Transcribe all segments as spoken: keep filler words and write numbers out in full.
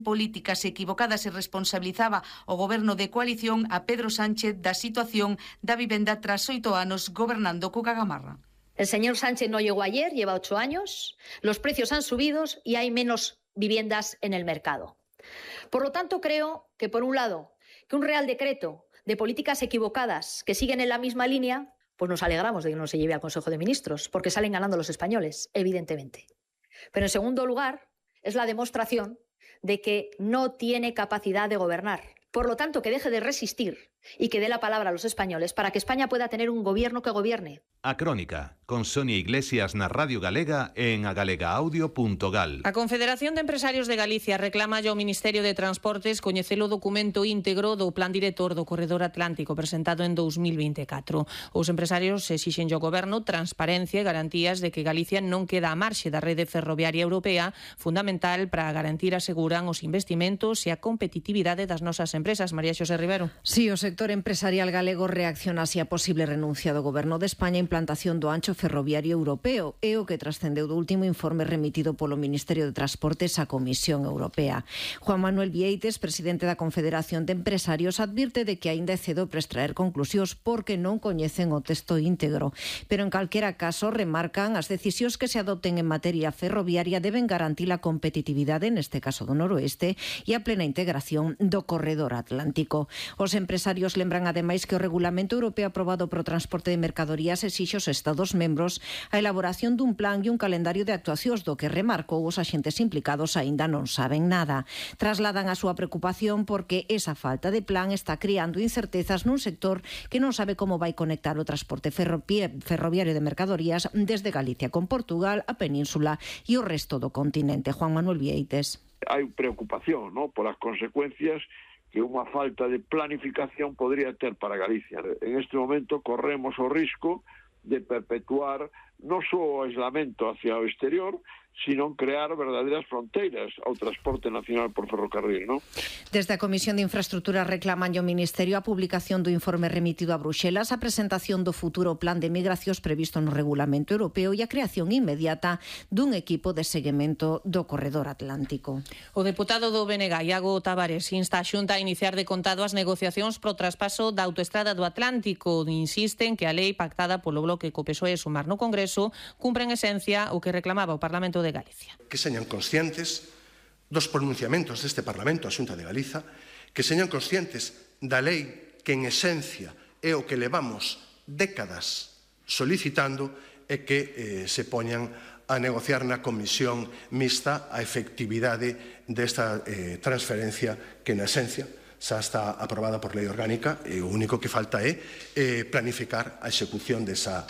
políticas equivocadas e responsabilizaba o goberno de coalición a Pedro Sánchez da situación da vivenda tras oito anos gobernando Cuca Gamarra. El señor Sánchez no llegó ayer, lleva ocho años, los precios han subido y hay menos viviendas en el mercado. Por lo tanto, creo que, por un lado, que un Real Decreto de políticas equivocadas que siguen en la misma línea, pues nos alegramos de que no se lleve al Consejo de Ministros, porque salen ganando los españoles, evidentemente. Pero, en segundo lugar, es la demostración de que no tiene capacidad de gobernar. Por lo tanto, que deje de resistir y que dé la palabra a los españoles para que España pueda tener un gobierno que gobierne. A Crónica, con Sonia Iglesias na Radio Galega en agalegaaudio punto gal. A Confederación de Empresarios de Galicia reclama ao Ministerio de Transportes coñecer o documento íntegro do Plan Director do Corredor Atlántico presentado en dous mil vinte e catro. Os empresarios exixen ao Goberno transparencia e garantías de que Galicia non queda á marxe da rede ferroviaria europea, fundamental para garantir, aseguran, os investimentos e a competitividade das nosas empresas. María Xosé Rivero. Sí, o sector empresarial galego reacciona así a posible renuncia do Goberno de España a implantación do ancho ferroviario europeo, é o que trascendeu do último informe remitido polo Ministerio de Transportes á Comisión Europea. Juan Manuel Vieites, presidente da Confederación de Empresarios, advirte de que aínda é cedo para extraer conclusións porque non coñecen o texto íntegro, pero en calquera caso remarcan as decisións que se adopten en materia ferroviaria deben garantir a competitividade, neste caso do noroeste, e a plena integración do corredor atlántico. Os empresarios lembran ademais que o Regulamento Europeo aprobado pro transporte de mercadorías exixe aos Estados membros a elaboración dun plan e un calendario de actuacións do que remarcou os axentes implicados aínda non saben nada. Trasladan a súa preocupación porque esa falta de plan está creando incertezas nun sector que non sabe como vai conectar o transporte ferroviario de mercadorías desde Galicia con Portugal, a Península e o resto do continente. Juan Manuel Vieites. Hai preocupación, ¿no?, polas consecuencias que unha falta de planificación podría ter para Galicia. En este momento corremos o risco de perpetuar non só o aislamento hacia o exterior, sino crear verdadeiras fronteiras ao transporte nacional por ferrocarril, ¿no? Desde a Comisión de Infraestructuras reclaman ao Ministerio a publicación do informe remitido a Bruxelas, a presentación do futuro plan de migracións previsto no Regulamento Europeo e a creación inmediata dun equipo de seguimento do Corredor Atlántico. O deputado do B N G, Iago Tavares, insta a Xunta a iniciar de contado as negociacións pro traspaso da autoestrada do Atlántico. Insisten que a lei pactada polo bloque co P S O E e Sumar no Congreso cumpre en esencia o que reclamaba o Parlamento de Galicia. Que señan conscientes dos pronunciamentos deste Parlamento, a Xunta de Galiza, que señan conscientes da lei que en esencia é o que levamos décadas solicitando e que eh, se poñan a negociar na comisión mixta a efectividade desta eh, transferencia que na esencia xa está aprobada por lei orgánica e o único que falta é eh, planificar a execución desa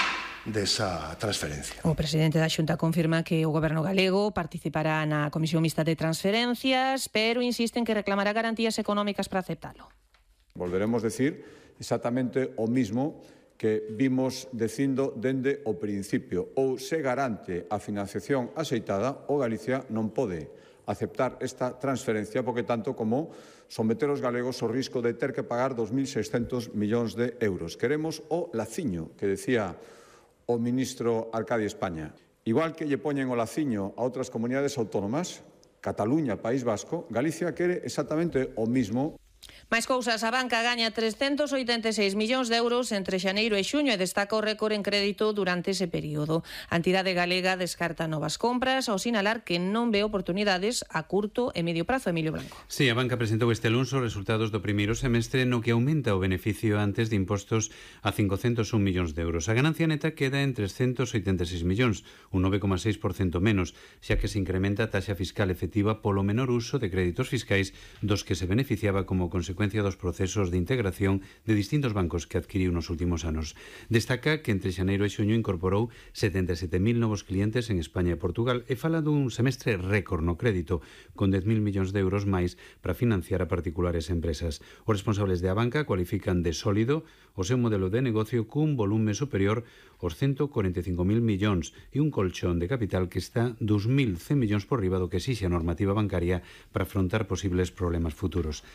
desa transferencia. O presidente da Xunta confirma que o Goberno galego participará na Comisión Mixta de Transferencias, pero insiste en que reclamará garantías económicas para aceptalo. Volveremos decir exactamente o mismo que vimos dicindo dende o principio. Ou se garante a financiación axeitada, o Galicia non pode aceptar esta transferencia, porque tanto como someter os galegos ao risco de ter que pagar dos mil seiscentos millóns de euros. Queremos o laciño que decía o ministro Arcadio España. Igual que lle poñen o laciño a outras comunidades autónomas, Cataluña, País Vasco, Galicia quere exactamente o mismo. Máis cousas, a banca gaña trescentos oitenta e seis millóns de euros entre xaneiro e xuño e destaca o récord en crédito durante ese período. A entidade galega descarta novas compras ao sinalar que non ve oportunidades a curto e medio prazo. Emilio Blanco. Sí, a banca presentou este luns os resultados do primeiro semestre no que aumenta o beneficio antes de impostos a cincocentos un millóns de euros. A ganancia neta queda en trescentos oitenta e seis millóns, un nove coma seis por cento menos, xa que se incrementa a taxa fiscal efectiva polo menor uso de créditos fiscais dos que se beneficiaba como consecuencia dos procesos de integración de distintos bancos que adquiriu nos últimos anos. Destaca que entre xaneiro e xuño incorporou setenta e sete mil novos clientes en España e Portugal e fala dun semestre récord no crédito, con dez mil millóns de euros máis para financiar a particulares e empresas. Os responsables de a banca cualifican de sólido o seu modelo de negocio cun volume superior aos ciento corenta e cinco mil millóns e un colchón de capital que está dos mil cen millóns por riba do que exixe a normativa bancaria para afrontar posibles problemas futuros. Tras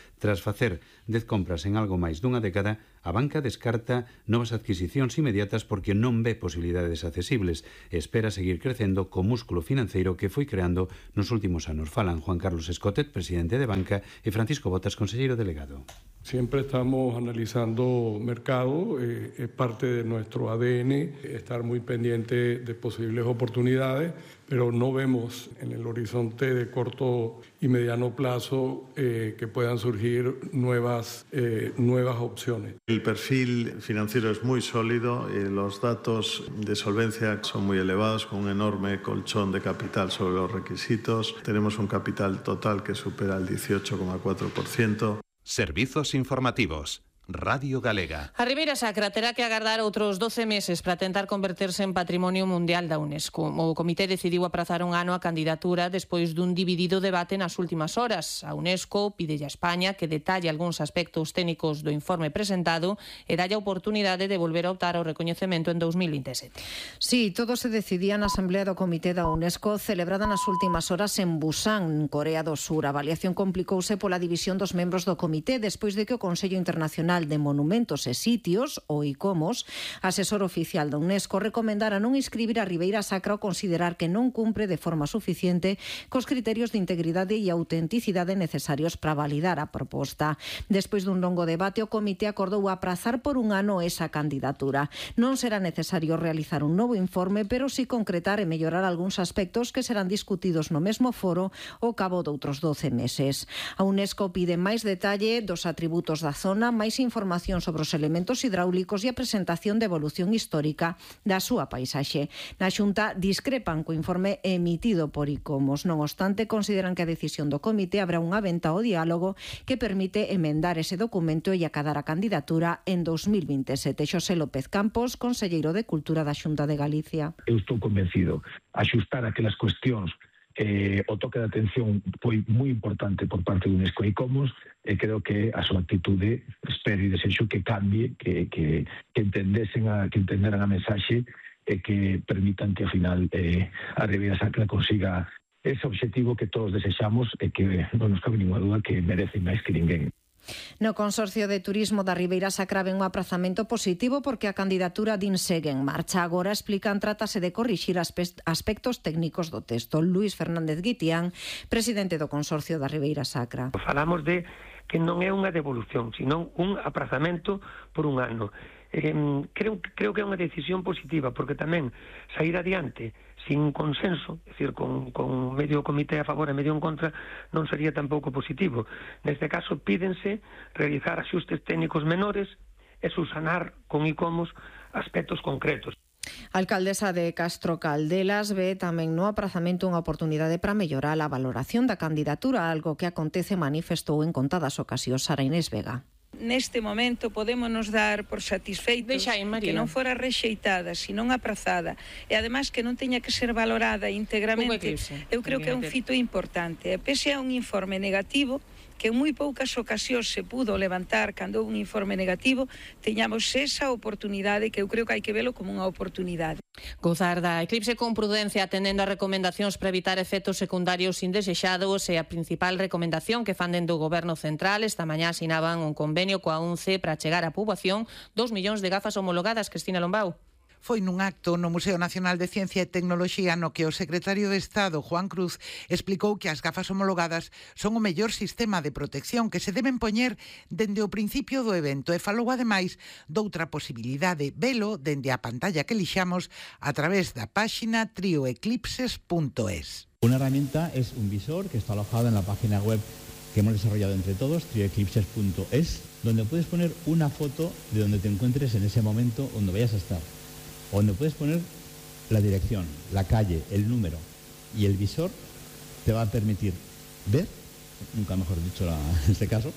facer dez compras en algo máis dunha década, a banca descarta novas adquisicións inmediatas porque non ve posibilidades accesibles e espera seguir crecendo co músculo financeiro que foi creando nos últimos anos. Falan Juan Carlos Escotet, presidente de Banca, e Francisco Botas, conselleiro delegado. Siempre estamos analizando mercado, eh, es parte de nuestro A D N, estar muy pendiente de posibles oportunidades, pero no vemos en el horizonte de corto y mediano plazo eh, que puedan surgir nuevas, eh, nuevas opciones. El perfil financiero es muy sólido, eh, los datos de solvencia son muy elevados, con un enorme colchón de capital sobre los requisitos. Tenemos un capital total que supera el dieciocho coma cuatro por ciento. Servizos informativos. Radio Galega. A Ribeira Sacra terá que agardar outros doce meses para tentar converterse en Patrimonio Mundial da UNESCO. O comité decidiu aprazar un ano a candidatura despois dun dividido debate nas últimas horas. A UNESCO pide a España que detalle algúns aspectos técnicos do informe presentado e dalle a oportunidade de volver a optar ao recoñecemento en dous mil vinte e sete. Sí, todo se decidía na Asamblea do Comité da UNESCO celebrada nas últimas horas en Busan, Corea do Sur. A avaliación complicouse pola división dos membros do comité despois de que o Consello Internacional de Monumentos e Sitios, o ICOMOS, asesor oficial da UNESCO, recomendara non inscribir a Ribeira Sacra ao considerar que non cumpre de forma suficiente cos criterios de integridade e autenticidade necesarios para validar a proposta. Despois dun longo debate, o comité acordou aprazar por un ano esa candidatura. Non será necesario realizar un novo informe, pero sí concretar e mellorar algúns aspectos que serán discutidos no mesmo foro ao cabo de outros doce meses. A UNESCO pide máis detalle dos atributos da zona, máis información sobre os elementos hidráulicos e a presentación de evolución histórica da súa paisaxe. Na Xunta discrepan co informe emitido por ICOMOS. Non obstante, consideran que a decisión do comité habrá unha venta ao diálogo que permite emendar ese documento e acadar a candidatura en dous mil vinte e sete. Xosé López Campos, conselleiro de Cultura da Xunta de Galicia. Eu estou convencido. Axustar aquelas cuestións Eh, o toque de atención foi moi importante por parte do UNESCO e ICOMOS e creo que a súa actitude espero e desexo que cambie, que, que, que entendesen a, que entenderan a mensaxe e que permitan que ao final eh, a Ribeira Sacra consiga ese obxectivo que todos desexamos e que non nos cabe ninguna duda que merece máis que ninguén. No Consorcio de Turismo da Ribeira Sacra ven un aprazamento positivo porque a candidatura din segue en marcha. Agora, explican, trátase de corrixir aspectos técnicos do texto. Luís Fernández Guitián, presidente do Consorcio da Ribeira Sacra. Falamos de que non é unha devolución, sino un aprazamento por un ano. Eh, creo, creo que é unha decisión positiva, porque tamén sair adiante sin consenso, é dicir, con, con medio comité a favor e medio en contra, non sería tampouco positivo. Neste caso, pídense realizar axustes técnicos menores e subsanar con ICOMOS aspectos concretos. A alcaldesa de Castro Caldelas ve tamén no aprazamento unha oportunidade para mellorar a valoración da candidatura, algo que acontece manifestou en contadas ocasións Sara Inés Vega. Neste momento podemos nos dar por satisfeitos que non fora rexeitada, senón aprazada, e ademais que non teña que ser valorada íntegramente. Eu creo que é un fito importante. E pese a un informe negativo, que en moi poucas ocasións se pudo levantar cando un informe negativo, teñamos esa oportunidade que eu creo que hai que velo como unha oportunidade. Gozar da eclipse con prudencia atendendo a recomendacións para evitar efectos secundarios indesexados é a principal recomendación que fan dende o Goberno Central. Esta mañá asinaban un convenio coa ONCE para chegar á poboación dos millóns de gafas homologadas. Cristina Lombao. Foi nun acto no Museo Nacional de Ciencia e Tecnoloxía no que o secretario de Estado, Juan Cruz, explicou que as gafas homologadas son o mellor sistema de protección que se deben poñer dende o principio do evento e falou ademais doutra posibilidade, velo dende a pantalla que lixamos a través da páxina trio eclipses punto es. Una herramienta es un visor que está alojado en la página web que hemos desarrollado entre todos, trio eclipses punto es, donde puedes poner una foto de donde te encuentres en ese momento donde vayas a estar. Donde puedes poner la dirección, la calle, el número, y el visor te va a permitir ver, nunca mejor dicho la, en este caso,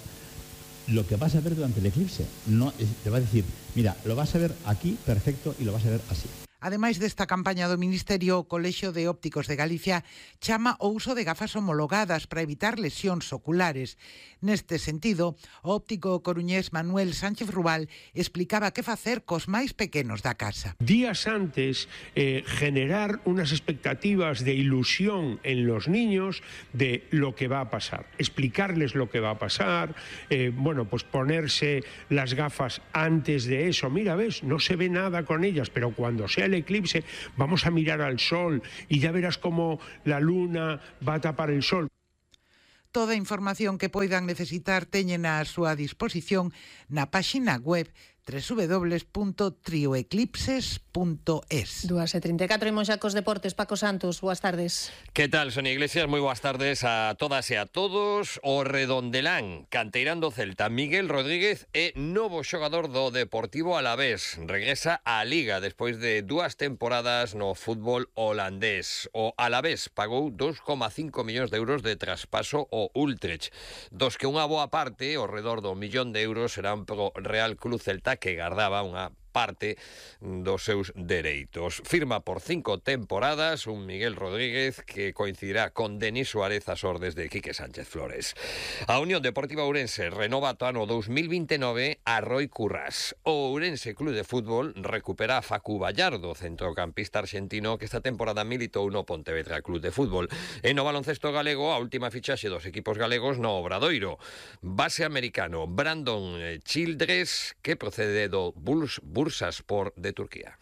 lo que vas a ver durante el eclipse. No, te va a decir, mira, lo vas a ver aquí perfecto y lo vas a ver así. Ademais desta campaña do Ministerio, o Colexio de Ópticos de Galicia chama o uso de gafas homologadas para evitar lesións oculares. Neste sentido, o óptico coruñés Manuel Sánchez Rubal explicaba que facer cos máis pequenos da casa. Días antes, eh, generar unas expectativas de ilusión en los niños de lo que va a pasar, explicarles lo que va a pasar, eh, bueno, pues ponerse las gafas antes de eso. Mira, ves, no se ve nada con ellas, pero cuando sea el eclipse vamos a mirar al sol y ya verás cómo la luna va a tapar el sol. Toda a información que poidan necesitar teñen a súa disposición na páxina web doble u doble u doble u punto trioeclipses punto es. dúas e trinta e catro, imos xa cos deportes. Paco Santos, boas tardes. Que tal, Sonia Iglesias? Moi boas tardes a todas e a todos. O redondelán, canteirán do Celta, Miguel Rodríguez é novo xogador do Deportivo Alavés. Regresa á Liga despois de dúas temporadas no fútbol holandés. O Alavés pagou dous coma cinco millóns de euros de traspaso ao Utrecht, dos que unha boa parte, ao redor do millón de euros, serán pro Real Club Celta, que gardaba unha parte dos seus dereitos. Firma por cinco temporadas un Miguel Rodríguez que coincidirá con Denis Suárez ás ordes de Quique Sánchez Flores. A Unión Deportiva Ourense renova o ano dos mil vinte e nove a Roi Currás. O Ourense Club de Fútbol recupera a Facu Vallardo, centrocampista argentino que esta temporada militou no Pontevedra Club de Fútbol. E no baloncesto galego, a última fichaxe dos equipos galegos no Obradoiro. Base americano Brandon Childress, que procede do Bulls Bursaspor de Turquía.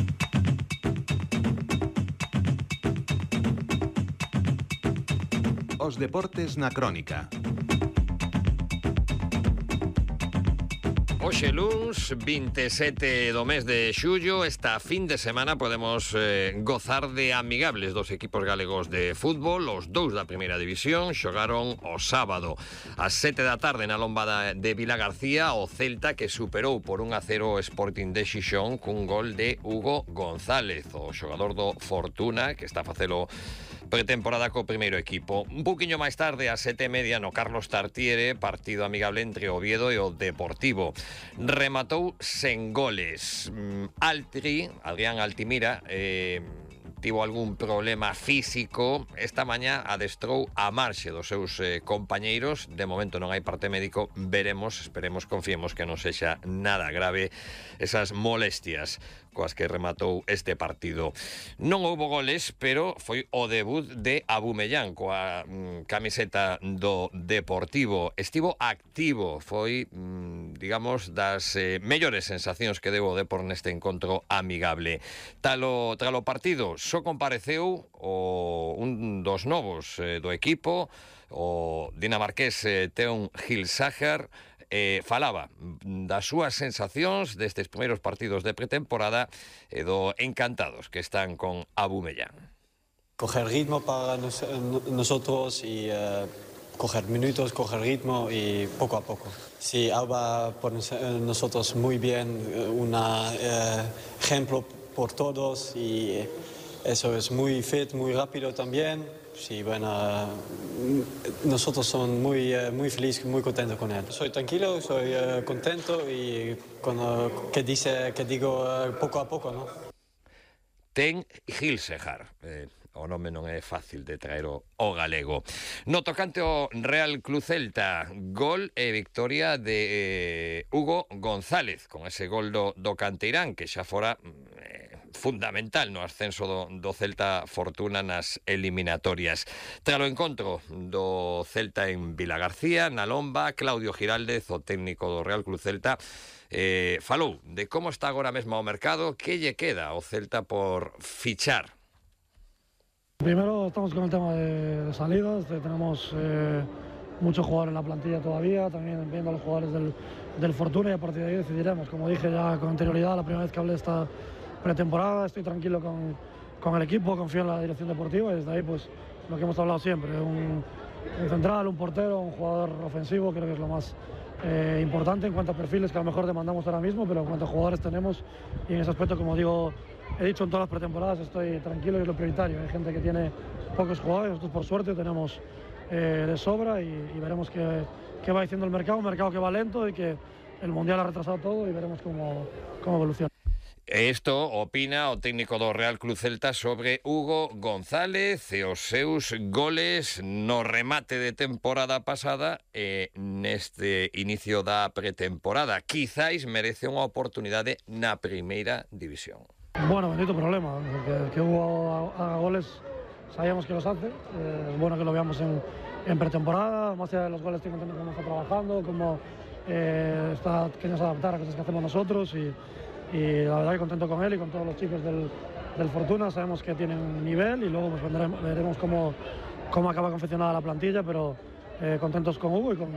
Os deportes na crónica. Hoxe luns, vinte e sete do mes de xullo, esta fin de semana podemos eh, gozar de amigables dos equipos galegos de fútbol. Os dous da primeira división xogaron o sábado ás sete da tarde na lombada de Vilagarcía o Celta, que superou por un a cero o Sporting de Xixón cun gol de Hugo González, o xogador do Fortuna, que está a facelo pretemporada co primeiro equipo. Un pouquiño máis tarde, a sete e media, no Carlos Tartiere, partido amigable entre Oviedo e o Deportivo. Rematou sen goles. Altri, Adrián Altimira, eh, tivo algún problema físico. Esta mañá adestrou a marxe dos seus eh, compañeiros. De momento non hai parte médico. Veremos, esperemos, confiemos que non sexa nada grave esas molestias coas que rematou este partido. Non houbo goles, pero foi o debut de Abumellán coa mm, camiseta do Deportivo. Estivo activo, foi, mm, digamos, das eh, mellores sensacións que deu o Depor neste encontro amigable. Talo, tralo partido, só compareceu o, un dos novos eh, do equipo, o dinamarqués eh, Theun Gilsager. Eh, falaba das súas sensacións destes primeiros partidos de pretemporada e do encantados que están con Abumellán. Coger ritmo para nos, nosotros y uh, coger minutos, coger ritmo y poco a poco. Sí, Alba por nosotros muy bien, un uh, ejemplo por todos y eso es muy fit, muy rápido también. Sí, bueno, nosotros somos muy, muy felices, muy contentos con él. Soy tranquilo, soy uh, contento y con, uh, que, dice, que digo uh, poco a poco, ¿no? Ten Gilsejar. Eh, o nome non é fácil de traer o, o galego. No tocante ao Real Club Celta, gol e victoria de eh, Hugo González, con ese gol do, do canteirán, que xa fora eh, fundamental no ascenso do, do Celta Fortuna nas eliminatorias. Tras o encontro do Celta en Vilagarcía, na Lomba, Claudio Giraldez, o técnico do Real Club Celta, eh, falou de como está agora mesmo o mercado, que lle queda ao Celta por fichar. Primero estamos con el tema de, de salidas, de, tenemos eh, muchos jugadores en la plantilla todavía, también viendo a los jugadores del, del Fortuna y a partir de ahí decidiremos. Como dije ya con anterioridad, la primera vez que hablé esta pretemporada, estoy tranquilo con, con el equipo, confío en la dirección deportiva y desde ahí pues lo que hemos hablado siempre, un, un central, un portero, un jugador ofensivo, creo que es lo más eh, importante en cuanto a perfiles que a lo mejor demandamos ahora mismo, pero en cuanto a jugadores tenemos y en ese aspecto, como digo, he dicho en todas las pretemporadas, estoy tranquilo y es lo prioritario. Hay gente que tiene pocos jugadores, nosotros por suerte tenemos eh, de sobra y, y veremos qué, qué va diciendo el mercado, un mercado que va lento y que el Mundial ha retrasado todo y veremos cómo, cómo evoluciona. Isto opina o técnico do Real Club Celta sobre Hugo González e os seus goles no remate de temporada pasada e neste inicio da pretemporada. Quizáis merece unha oportunidade na primeira división. Bueno, bendito problema, que, que Hugo haga goles, sabíamos que los hace, eh, es bueno que lo veamos en, en pretemporada, más allá de los goles tengo que entender cómo está trabajando, cómo eh, está queriendo adaptar a cosas que hacemos nosotros y y la verdad que contento con él y con todos los chicos del, del Fortuna. Sabemos que tienen nivel y luego pues vendremos, veremos cómo, cómo acaba confeccionada la plantilla, pero eh, contentos con Hugo y con